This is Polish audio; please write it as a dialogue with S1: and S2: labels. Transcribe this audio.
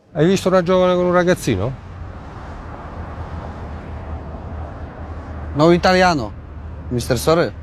S1: Hai visto una giovane con un ragazzino?
S2: No italiano, Mr. Sorry.